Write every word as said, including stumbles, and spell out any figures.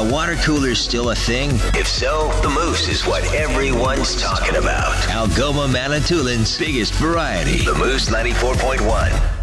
water coolers still a thing? If so, the Moose is what everyone's talking about. Algoma Manitoulин's biggest variety. The Moose ninety-four point one.